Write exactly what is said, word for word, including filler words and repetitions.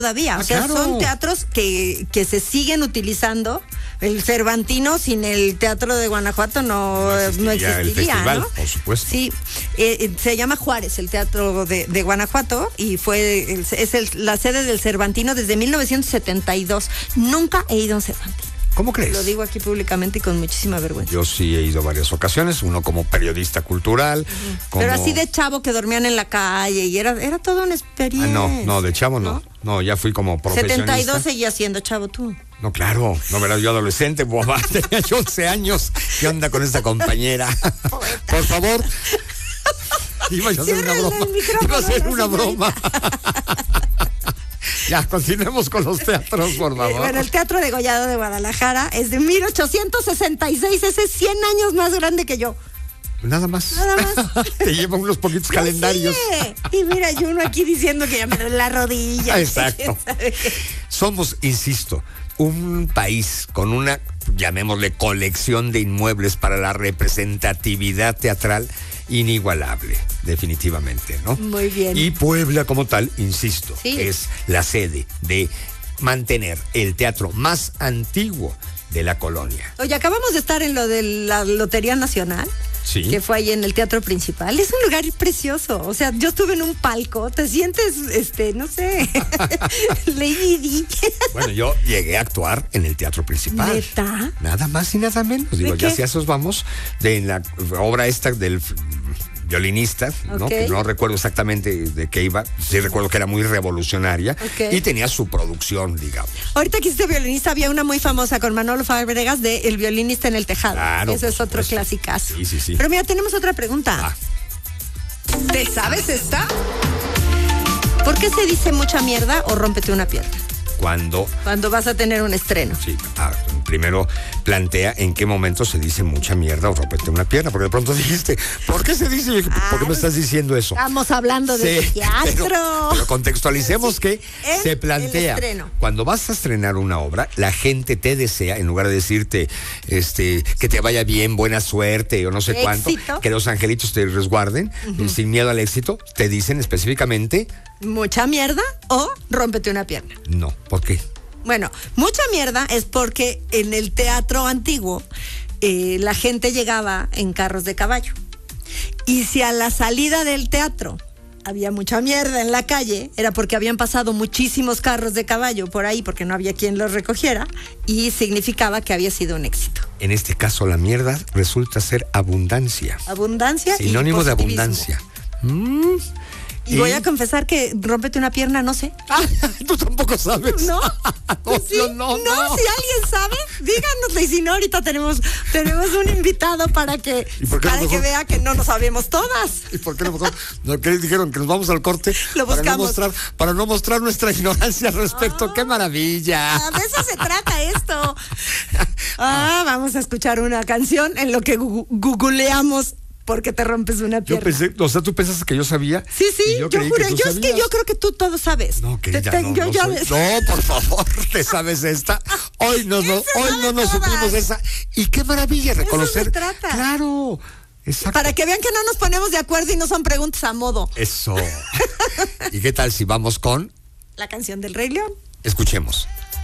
todavía, Ah, o sea, claro. son teatros que, que se siguen utilizando. El Cervantino sin el Teatro de Guanajuato no, No existiría no el existiría, festival, ¿no? por supuesto. Sí, eh, eh, se llama Juárez, el Teatro de, de Guanajuato, y fue el- es el- la sede del Cervantino desde mil novecientos setenta y dos. Nunca he ido a un Cervantino. ¿Cómo crees? Lo digo aquí públicamente y con muchísima vergüenza. Yo sí he ido varias ocasiones, uno como periodista cultural. como- Pero así de chavo que dormían en la calle y era, era toda una Ah, experiencia. no, no, de chavo no. No, ya fui como profesionista. setenta y dos seguía siendo chavo tú. No, claro, no, ¿verdad? Yo adolescente, boba, tenía yo once años. ¿Qué onda con esta compañera? Por favor. Iba yo a hacer una Ciérrale broma. el micrófono Iba a hacer a la una señorita. broma. Ya, continuemos con los teatros, por favor. Bueno, el Teatro Degollado de Guadalajara es de mil ochocientos sesenta y seis, ese es cien años más grande que yo. Nada más. Nada más. Te lleva unos poquitos calendarios. Sí. Y mira, yo uno aquí diciendo que ya me duele la rodilla. Exacto. Somos, insisto, un país con una, llamémosle, colección de inmuebles para la representatividad teatral inigualable, definitivamente, ¿no? Muy bien. Y Puebla como tal, insisto, Sí. es la sede de mantener el teatro más antiguo de la colonia. Oye, acabamos de estar en lo de la Lotería Nacional. Sí. Que fue ahí en el Teatro Principal. Es un lugar precioso. O sea, yo estuve en un palco. Te sientes, este, no sé, Lady Di. Bueno, yo llegué a actuar en el Teatro Principal. ¿Neta? Nada más y nada menos. Digo, ya qué? si a esos vamos, de la obra esta del f- violinista, ¿no? Ok. Que no recuerdo exactamente de qué iba. Sí recuerdo que era muy revolucionaria. Ok. Y tenía su producción, digamos. Ahorita que hiciste violinista, había una muy famosa con Manolo Fábregas de El violinista en el tejado. Claro, Ese es por otro supuesto. clasicazo. Sí, sí, sí. Pero mira, tenemos otra pregunta. Ah. ¿Te sabes esta? ¿Por qué se dice mucha mierda o rómpete una pierna Cuando, cuando vas a tener un estreno? sí, ah, primero plantea en qué momento se dice mucha mierda o rompete una pierna, porque de pronto dijiste, ¿por qué se dice? Yo dije, ¿por qué me estás diciendo eso? Estamos hablando de Sí, teatro. Pero, pero contextualicemos que En se el plantea. estreno. Cuando vas a estrenar una obra, la gente te desea, en lugar de decirte este, que te vaya bien, buena suerte o no sé cuánto, Éxito. que los angelitos te resguarden, eh, sin miedo al éxito, te dicen específicamente ¿Mucha mierda o rómpete una pierna? no. ¿Por qué? Bueno, mucha mierda es porque en el teatro antiguo eh, la gente llegaba en carros de caballo. Y si a la salida del teatro había mucha mierda en la calle, era porque habían pasado muchísimos carros de caballo por ahí, porque no había quien los recogiera, y significaba que había sido un éxito. En este caso, la mierda resulta ser abundancia. Abundancia y Sinónimo de positivismo. abundancia. Mm. Y voy a confesar que rómpete una pierna, no sé. Ah, tú tampoco sabes. No, no, ¿Sí? yo no, no, no. si alguien sabe, díganoslo. Y si no, ahorita tenemos, tenemos un invitado para que, ¿Y por qué para no que mejor? vea que no nos sabemos todas. ¿Y por qué no mejor? ¿No que dijeron que nos vamos al corte? Lo para no buscamos. mostrar, para no mostrar nuestra ignorancia al respecto. ¡Qué maravilla! Ah, de eso se trata esto. Ah, vamos a escuchar una canción en lo que gu- googleamos porque te rompes una Yo pierna. pensé, o sea, tú pensaste que yo sabía. Sí, sí, y yo, creí juré. que tú Yo es que sabías. yo creo que tú todo sabes. No, Te- querida, te- no, yo no, ya soy- ves- no, por favor, te sabes esta. Hoy no, no, Esa hoy sabe no nos todas. supimos esa. Y qué maravilla reconocer. se trata. Claro, exacto. Para que vean que no nos ponemos de acuerdo y no son preguntas a modo. Eso. ¿Y qué tal si vamos con? La canción del Rey León. Escuchemos.